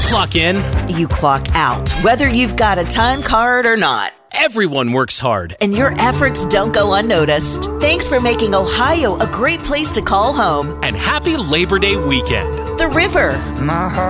Clock in. You clock out, whether you've got a time card or not. Everyone works hard. And your efforts don't go unnoticed. Thanks for making Ohio a great place to call home. And happy Labor Day weekend. The River.